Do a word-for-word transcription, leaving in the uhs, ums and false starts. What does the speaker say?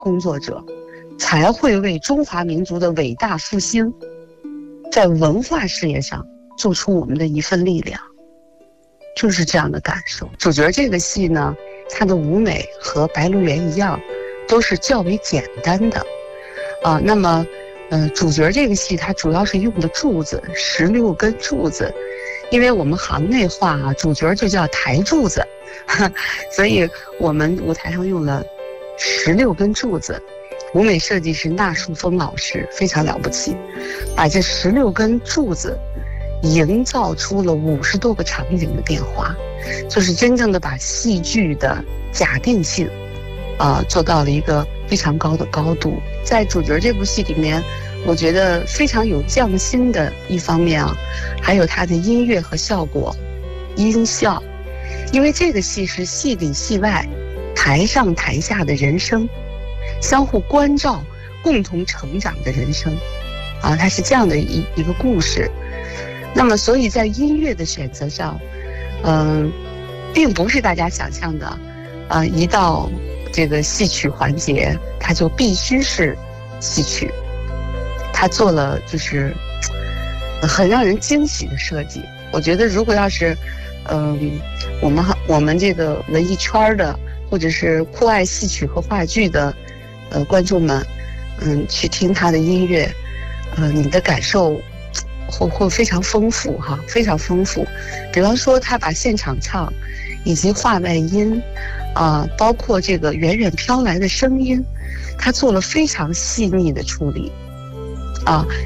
工作者，才会为中华民族的伟大复兴，在文化事业上做出我们的一份力量，就是这样的感受。主角这个戏呢，它的舞美和《白鹿原》一样，都是较为简单的，啊、呃，那么，呃，主角这个戏它主要是用的柱子，十六根柱子，因为我们行内话啊，主角就叫台柱子，所以我们舞台上用了十六根柱子。舞美设计师纳树峰老师非常了不起，把这十六根柱子营造出了五十多个场景的变化，就是真正的把戏剧的假定性啊、呃、做到了一个非常高的高度。在主角这部戏里面，我觉得非常有匠心的一方面啊，还有它的音乐和效果、音效，因为这个戏是戏里戏外、台上台下的人生相互关照、共同成长的人生，啊，它是这样的一一个故事。那么，所以在音乐的选择上，嗯、呃，并不是大家想象的，啊，一到这个戏曲环节，它就必须是戏曲。它做了就是很让人惊喜的设计。我觉得，如果要是，嗯、呃，我们我们这个文艺圈的，或者是酷爱戏曲和话剧的。呃，观众们，嗯，去听他的音乐，呃，你的感受会会非常丰富哈，非常丰富。比方说，他把现场唱，以及话外音，啊、呃，包括这个远远飘来的声音，他做了非常细腻的处理，啊。